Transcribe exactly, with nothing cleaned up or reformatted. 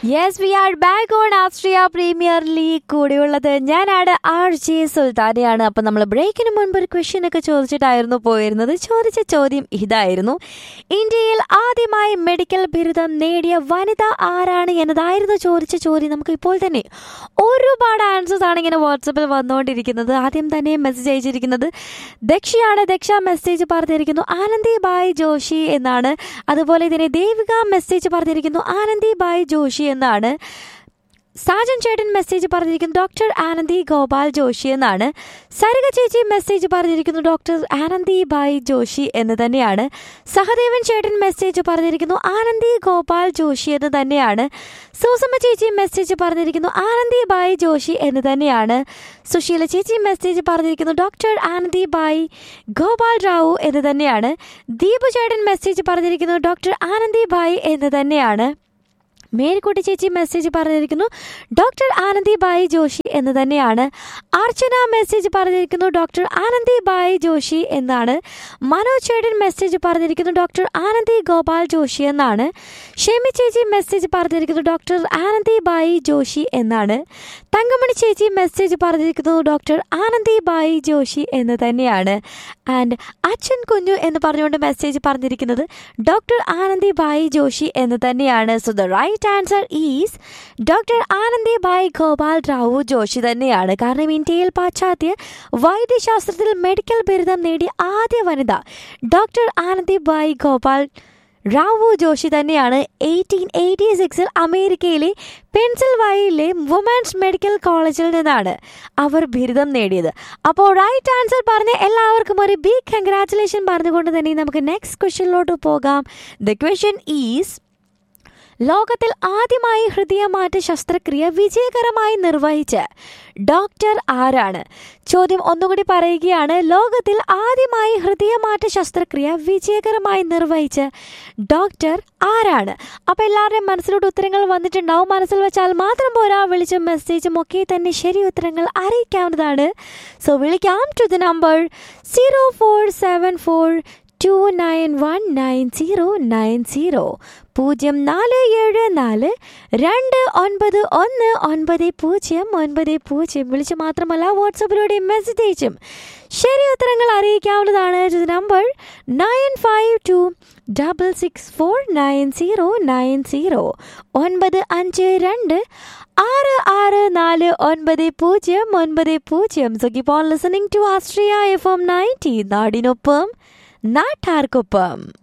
Yes we are back on Austria premier league. കൂടെയുള്ളത് ഞാനാണ് R J സുൽത്താനയാണ്. അപ്പം നമ്മൾ ബ്രേക്കിന് മുൻപ് ഒരു ക്വസ്റ്റ്യൻ ഒക്കെ ചോദിച്ചിട്ടായിരുന്നു പോയിരുന്നത്. ചോദിച്ച ചോദ്യം ഇതായിരുന്നു: ഇന്ത്യയിൽ ആദ്യമായി മെഡിക്കൽ ബിരുദം നേടിയ വനിത ആരാണ് എന്നതായിരുന്നു ചോദിച്ച ചോദ്യം. നമുക്ക് ഇപ്പോൾ തന്നെ ഒരുപാട് ആൻസേഴ്സ് ആണ് ഇങ്ങനെ വാട്സപ്പിൽ വന്നുകൊണ്ടിരിക്കുന്നത്. ആദ്യം തന്നെ മെസ്സേജ് അയച്ചിരിക്കുന്നത് ദക്ഷയാണ്. ദക്ഷ മെസ്സേജ് പറഞ്ഞിരിക്കുന്നു ആനന്ദി ബായ് ജോഷി എന്നാണ്. അതുപോലെ തന്നെ ദേവിക മെസ്സേജ് പറഞ്ഞിരിക്കുന്നു ആനന്ദി ബായ് ജോഷി എന്നാണ്. സാജൻ ചേട്ടൻ മെസ്സേജ് പറഞ്ഞിരിക്കുന്നു ഡോക്ടർ ആനന്ദി ഗോപാൽ ജോഷി എന്നാണ്. സരിക ചേച്ചി മെസ്സേജ് പറഞ്ഞിരിക്കുന്നു ഡോക്ടർ ആനന്ദി ബായ് ജോഷി എന്ന് തന്നെയാണ്. സഹദേവൻ ചേട്ടൻ മെസ്സേജ് പറഞ്ഞിരിക്കുന്നു ആനന്ദി ഗോപാൽ ജോഷി എന്ന് തന്നെയാണ്. സൂസമ്മ ചേച്ചി മെസ്സേജ് പറഞ്ഞിരിക്കുന്നു ആനന്ദി ബായ് ജോഷി എന്ന് തന്നെയാണ്. സുശീല ചേച്ചി മെസ്സേജ് പറഞ്ഞിരിക്കുന്നു ഡോക്ടർ ആനന്ദി ബായ് ഗോപാൽ റാവു എന്ന് തന്നെയാണ്. ദീപു ചേട്ടൻ മെസ്സേജ് പറഞ്ഞിരിക്കുന്നു ഡോക്ടർ ആനന്ദി ബായ് എന്ന് തന്നെയാണ്. മേരിക്കുട്ടി ചേച്ചി മെസ്സേജ് പറഞ്ഞിരിക്കുന്നു ഡോക്ടർ ആനന്ദി ബായ് ജോഷി എന്ന് തന്നെയാണ്. അർച്ചന മെസ്സേജ് പറഞ്ഞിരിക്കുന്നു ഡോക്ടർ ആനന്ദി ബായ് ജോഷി എന്നാണ്. മനോജ് ചേട്ടൻ മെസ്സേജ് പറഞ്ഞിരിക്കുന്നു ഡോക്ടർ ആനന്ദി ഗോപാൽ ജോഷി എന്നാണ്. ഷെമി ചേച്ചി മെസ്സേജ് പറഞ്ഞിരിക്കുന്നു ഡോക്ടർ ആനന്ദി ബായ് ജോഷി എന്നാണ്. തങ്കമണി ചേച്ചി മെസ്സേജ് പറഞ്ഞിരിക്കുന്നു ഡോക്ടർ ആനന്ദി ബായ് ജോഷി എന്ന് തന്നെയാണ്. ആൻഡ് അച്ഛൻ കുഞ്ഞു എന്ന് പറഞ്ഞുകൊണ്ട് മെസ്സേജ് പറഞ്ഞിരിക്കുന്നത് ഡോക്ടർ ആനന്ദി ബായ് ജോഷി എന്ന് തന്നെയാണ്. So the right answer is doctor Anandi bye Gopal Rao Joshi തന്നെയാണ്. കാരണം ഇന്ത്യയിൽ പാശ്ചാത്യ വൈദ്യശാസ്ത്രത്തിൽ മെഡിക്കൽ ബിരുദം നേടിയ ആദ്യ വനിത ഡോക്ടർ ആനന്ദി ബായ് ഗോപാൽ റാവു ജോഷി തന്നെയാണ്. എയ്റ്റീൻ എയ്റ്റി സിക്സിൽ അമേരിക്കയിലെ പെൻസിൽവാനിയയിലെ വുമൻസ് മെഡിക്കൽ കോളേജിൽ നിന്നാണ് അവർ ബിരുദം നേടിയത്. അപ്പോൾ റൈറ്റ് ആൻസർ പറഞ്ഞ എല്ലാവർക്കും ഒരു ബിഗ് കൺഗ്രാറ്റുലേഷൻ പറഞ്ഞുകൊണ്ട് തന്നെ നമുക്ക് നെക്സ്റ്റ് ക്വസ്റ്റ്യനിലോട്ട് പോകാം. ദ ക്വസ്റ്റ്യൻ ഈസ്: ലോകത്തിൽ ആദ്യമായി ഹൃദയമാറ്റ ശസ്ത്രക്രിയ വിജയകരമായി നിർവഹിച്ച ഡോക്ടർ ആരാണ്? ചോദ്യം ഒന്നുകൂടി പറയുകയാണ്. ലോകത്തിൽ ആദ്യമായി ഹൃദയമാറ്റ ശസ്ത്രക്രിയ വിജയകരമായി നിർവഹിച്ച ഡോക്ടർ ആരാണ്? അപ്പോൾ എല്ലാവരുടെയും മനസ്സിലോട്ട് ഉത്തരങ്ങൾ വന്നിട്ടുണ്ടാവും. മനസ്സിൽ വെച്ചാൽ മാത്രം പോരാ, വിളിച്ച മെസ്സേജും ഒക്കെ തന്നെ ശരി ഉത്തരങ്ങൾ അറിയിക്കാവുന്നതാണ്. സോ വിളിക്കാം to the number zero four seven four to nine one nine zero nine zero പൂജ്യം നാല് ഏഴ് നാല് രണ്ട് ഒൻപത് ഒന്ന് ഒൻപത് പൂജ്യം ഒൻപത് പൂജ്യം. വിളിച്ച് മാത്രമല്ല വാട്സപ്പിലൂടെ മെസ്സേജ് അയച്ചും ശരി ഉത്തരങ്ങൾ അറിയിക്കാവുന്നതാണ്. Number nine five to double six four nine zero nine zero ഒൻപത് അഞ്ച് രണ്ട് ആറ് ആറ് നാല് ഒൻപത് പൂജ്യം ഒൻപത് പൂജ്യം. So keep on listening to Austria F M ninety, നാടിനൊപ്പം നാട്ടാർക്കൊപ്പം.